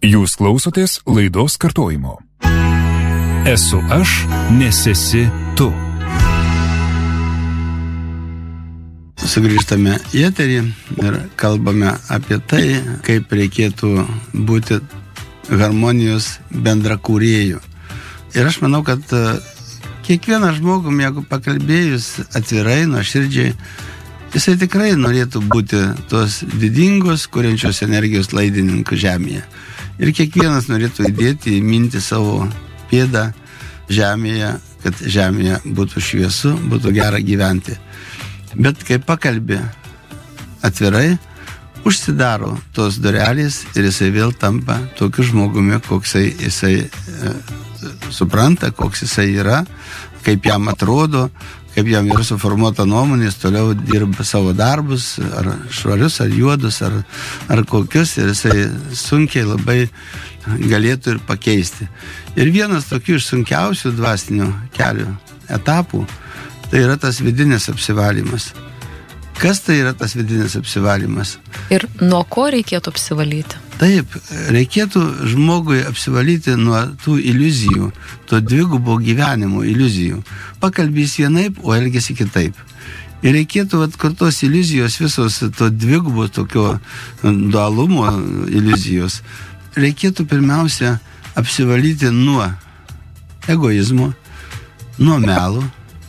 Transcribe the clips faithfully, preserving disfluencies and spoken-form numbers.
Jūs klausotės laidos kartojimo. Esu aš, nes esi tu. Sugrįžtame į eterį ir kalbame apie tai, kaip reikėtų būti harmonijos bendrakūrėjų. Ir aš manau, kad kiekvieną žmogų, jeigu pakalbėjus atvirai, nuoširdžiai, jisai tikrai norėtų būti tos didingos, kuriančios energijos laidininkų žemėje. Ir kiekvienas norėtų įdėti į mintį savo pėdą žemėje, kad žemėje būtų šviesu, būtų gera gyventi. Bet kai pakalbė atvirai, užsidaro tos durelės ir jisai vėl tampa tokiu žmogumi, koksai jisai e, supranta, koks jisai yra, kaip jam atrodo, kaip jam yra suformuota nuomonė, jis toliau dirba savo darbus, ar švarius, ar juodus, ar, ar kokius, ir jisai sunkiai labai galėtų ir pakeisti. Ir vienas tokių iš sunkiausių dvasinių kelių etapų, tai yra tas vidinis apsivalymas. Kas tai yra tas vidinis apsivalymas? Ir nuo ko reikėtų apsivalyti? Taip, reikėtų žmogui apsivalyti nuo tų iliuzijų, to dvigubo gyvenimo iliuzijų. Pakalbės vienaip, o elgesi kitaip. Ir reikėtų, vat, kur tos iliuzijos, visos to dvigubo tokio dualumo iliuzijos, reikėtų pirmiausia apsivalyti nuo egoizmo, nuo melo,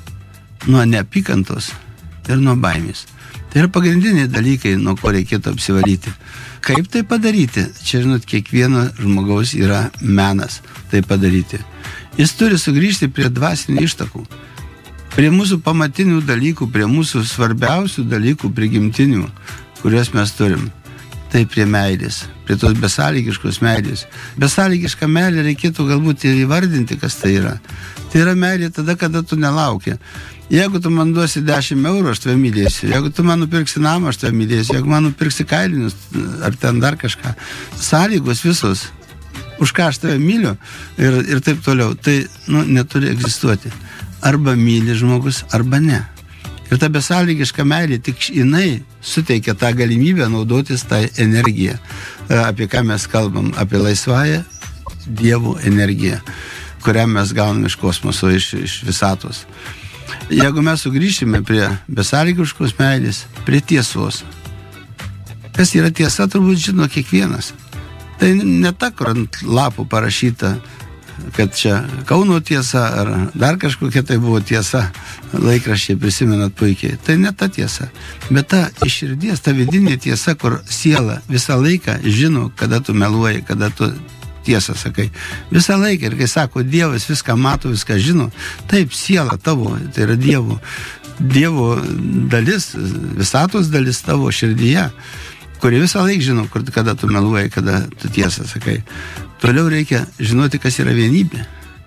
nuo neapykantos ir nuo baimės. Tai yra pagrindiniai dalykai, nuo ko reikėtų apsivalyti. Kaip tai padaryti? Čia, žinot, kiekvieno žmogaus yra menas tai padaryti. Jis turi sugrįžti prie dvasinių ištakų, prie mūsų pamatinių dalykų, prie mūsų svarbiausių dalykų, prigimtinių, kuriuos mes turim. Tai prie meilės, prie tos besąlygiškos meilės. Besąlygišką meilę reikėtų galbūt ir įvardinti, kas tai yra. Tai yra meilė tada, kada tu nelauki. Jeigu tu man duosi dešimt eurų, aš tave mylėsiu. Jeigu tu man nupirksi namą, aš tave mylėsiu. Jeigu man nupirksi kailinius, ar ten dar kažką. Sąlygos visos, už ką aš tave myliu ir, ir taip toliau. Tai nu, neturi egzistuoti. Arba myli žmogus, arba ne. Ir ta besąlygiška meilė, tik jinai suteikia tą galimybę naudotis tą energiją, apie ką mes kalbam, apie laisvąją Dievo energiją, kurią mes gauname iš kosmoso, iš, iš visatos. Jeigu mes sugrįšime prie besąlygiškos meilės, prie tiesos. Kas yra tiesa, turbūt žino kiekvienas. Tai ne ta, kur ant lapų parašyta, kad čia Kauno tiesa, ar dar kažkokia tai buvo tiesa, laikraščiai prisimenat puikiai. Tai ne ta tiesa, bet ta iš širdies, ta vidinė tiesa, kur siela visą laiką žino, kada tu meluoji, kada tu tiesą sakai. Visą laiką. Ir kai sako, Dievas viską mato, viską žino, taip, siela tavo, tai yra Dievo, Dievo dalis, visatos dalis tavo širdyje, kuri visą laiką žino, kur, kada tu meluoji, kada tu tiesą sakai. Toliau reikia žinoti, kas yra vienybė.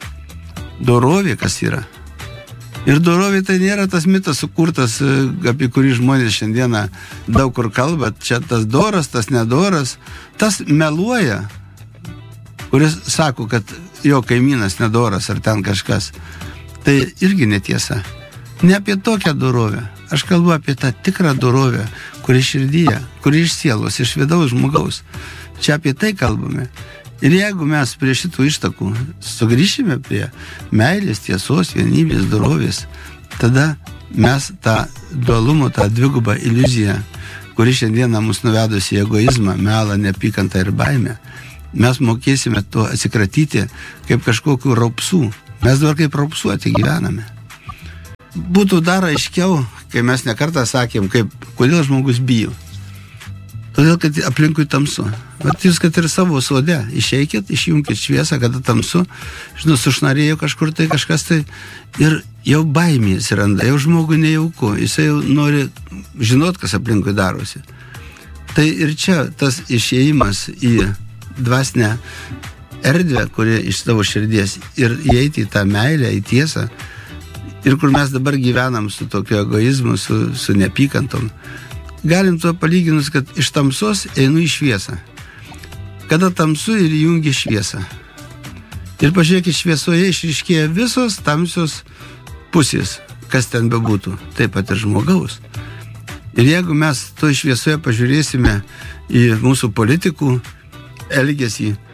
Dorovė, kas yra. Ir dorovė tai nėra tas mitas sukurtas, apie kurį žmonės šiandieną daug kur kalba. Čia tas doras, tas nedoras. Tas meluoja, kuris sako, kad jo kaimynas nedoras ar ten kažkas. Tai irgi netiesa. Ne apie tokią dorovę. Aš kalbu apie tą tikrą dorovę, kuri širdyje, kuri iš sielos, iš vidaus žmogaus. Čia apie tai kalbame. Ir jeigu mes prie šitų ištakų sugrįšime prie meilės, tiesos, vienybės, dorovės, tada mes tą dualumo, tą dvigubą iliuziją, kuri šiandieną mus nuvedusi į egoizmą, melą, neapykantą ir baimę, mes mokėsime to atsikratyti kaip kažkokių raupsų. Mes dabar kaip raupsuoti gyvename. Būtų dar aiškiau, kai mes nekartą sakėm, kaip, kodėl žmogus bijo. Todėl, kad aplinkui tamsu. Vat jūs, kad ir savo sode išeikit, išjungkit šviesą, kada tamsu, žinot, sušnarėjo kažkur tai kažkas tai, ir jau baimė atsiranda, jau žmogui nejauku, jisai jau nori žinot, kas aplinkui darosi. Tai ir čia tas išėjimas į dvasinę erdvę, kuri iš savo širdies, ir įeiti į tą meilę, į tiesą, ir kur mes dabar gyvenam su tokiu egoizmu, su, su neapykantom, galim to palyginus, kad iš tamsos einu į šviesą. Kada tamsu ir jungi šviesą. Ir pažiūrėkit, šviesoje išryškėja visos tamsios pusės, kas ten bebūtų, taip pat ir žmogaus. Ir jeigu mes to šviesoje pažiūrėsime į mūsų politikų elgesį,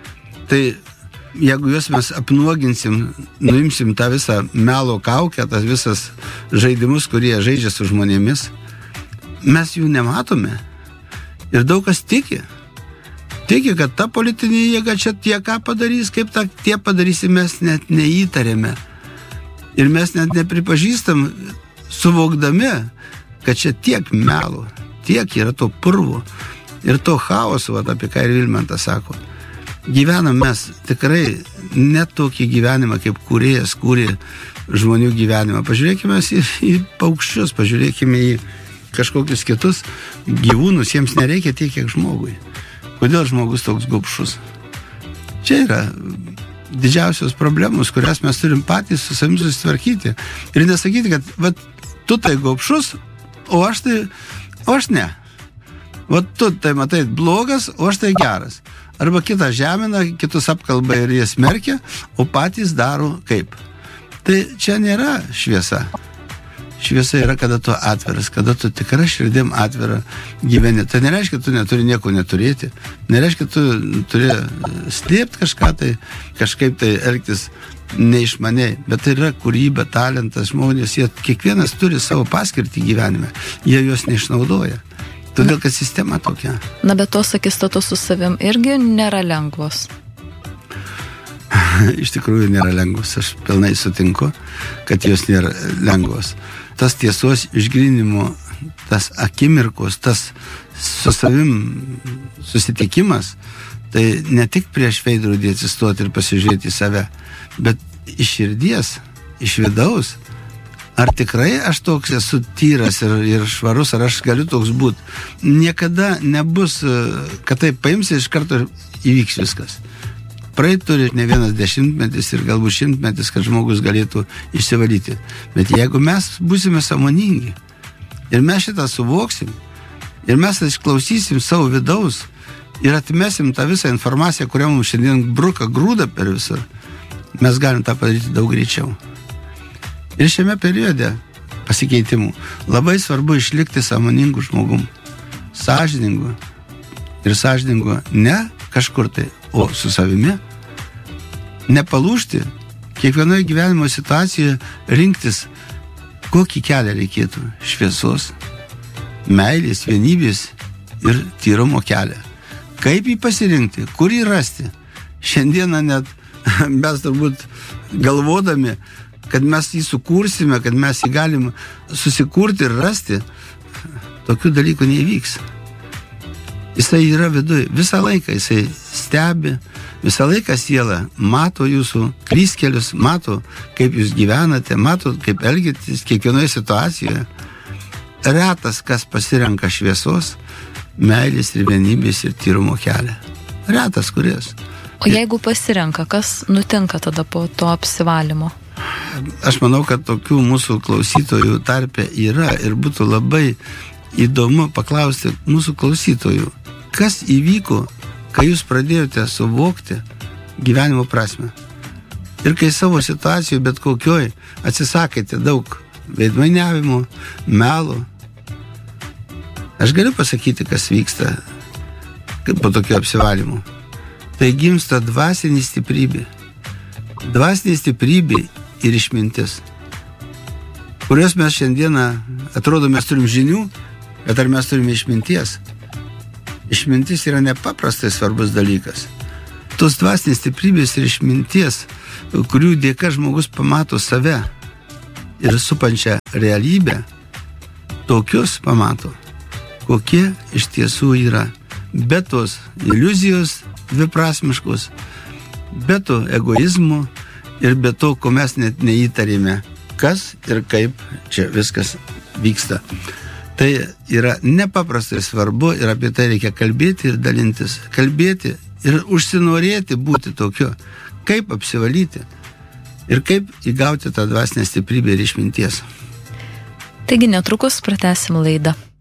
Tai jeigu juos mes apnuoginsim, nuimsim tą visą melo kaukę, tas visas žaidimus, kurie žaidžia su žmonėmis, mes jų nematome. Ir daug kas tiki. Tiki, kad ta politinė jėga čia tie ką padarys, kaip ta, tie padarysi, mes net neįtarėme. Ir mes net nepripažįstam, suvokdami, kad čia tiek melo, tiek yra to purvo ir to chaoso, apie ką ir Vilmantas sako. Gyvenam mes tikrai net tokį gyvenimą, kaip kūrėjas kūrė žmonių gyvenimą. Pažiūrėkime į, į paukščius, pažiūrėkime į kažkokius kitus gyvūnus, jiems nereikia tiek, kiek žmogui. Kodėl žmogus toks gobšus? Čia yra didžiausios problemos, kurias mes turim patys su savim susitvarkyti. Ir nesakyti, kad vat, tu tai gobšus, o aš tai, o aš ne. Vat tu tai matai blogas, o aš tai geras. Arba kitą žemina, kitus apkalba ir jie smerkia, o patys daro kaip. Tai čia nėra šviesa. Šviesa yra, kada tu atviras, kada tu tikra širdim atvira gyveni. Tai nereiškia, tu neturi nieko neturėti. Nereiškia, tu turi slėpti kažką tai, kažkaip tai elgtis neišmaniai. Bet tai yra kūryba, talentas, žmonės. Jie kiekvienas turi savo paskirtį gyvenime. Jie juos neišnaudoja. Todėl, kad sistema tokia. Na, bet tos akistatos su savim irgi nėra lengvos. Iš tikrųjų nėra lengvos. Aš pilnai sutinku, kad jos nėra lengvos. Tas tiesos išgryninimo, tas akimirkos, tas su savim susitikimas, tai ne tik prieš veidrodį atsistoti ir pasižiūrėti į save, bet iš širdies, iš vidaus, ar tikrai aš toks esu tyras ir, ir švarus, ar aš galiu toks būti. Niekada nebus, kad tai paimsi iš karto ir įvyks viskas. Praeit turi ne vienas dešimtmetis ir galbūt šimtmetis, kad žmogus galėtų išsivalyti. Bet jeigu mes būsime sąmoningi ir mes šitą suvoksim ir mes išklausysim savo vidaus ir atmesim tą visą informaciją, kurią mums šiandien bruka grūda per visur, mes galim tą padaryti daug greičiau. Ir šiame periode pasikeitimų labai svarbu išlikti sąmoningų žmogum. Sąžiningu. Ir sąžiningu ne kažkur tai, o su savimi. Nepalūžti, kiekvienoje gyvenimo situacijoje rinktis, kokį kelią reikėtų. Šviesos, meilės, vienybės ir tyrumo kelią. Kaip jį pasirinkti, kur jį rasti. Šiandieną net mes turbūt galvodami, kad mes jį sukursime, kad mes jį galim susikurti ir rasti, tokių dalykų neįvyks. Jisai yra viduje, visą laiką jisai stebi, visą laiką siela mato jūsų klystkelius, mato, kaip jūs gyvenate, mato, kaip elgitės kiekvienoje situacijoje. Retas, kas pasirenka šviesos, meilės ir vienybės ir tyrumo kelią. Retas, kuris. O jeigu pasirenka, kas nutinka tada po to apsivalymo? Aš manau, kad tokių mūsų klausytojų tarpe yra ir būtų labai įdomu paklausti mūsų klausytojų, kas įvyko, kai jūs pradėjote suvokti gyvenimo prasmę. Ir kai savo situacijų bet kokioj atsisakėte daug veidmainiavimo, melo. Aš galiu pasakyti, kas vyksta po tokio apsivalymo. Tai gimsta dvasinė stiprybė. Dvasinė stiprybė ir išmintis, kurios mes šiandieną, atrodo, mes turim žinių, bet ar mes turime išminties? Išmintis yra nepaprastai svarbus dalykas. Tos dvasinės stiprybės ir išminties, kurių dėka žmogus pamato save ir supančią realybę, tokius pamato, kokie iš tiesų yra. Be tos iliuzijos dviprasmiškos, be to egoizmo ir be to, ko mes net neįtarėme, kas ir kaip čia viskas vyksta. Tai yra nepaprastai svarbu ir apie tai reikia kalbėti ir dalintis. Kalbėti ir užsinorėti būti tokiu. Kaip apsivalyti ir kaip įgauti tą dvasinę stiprybę ir išminties. Taigi netrukus pratęsim laidą.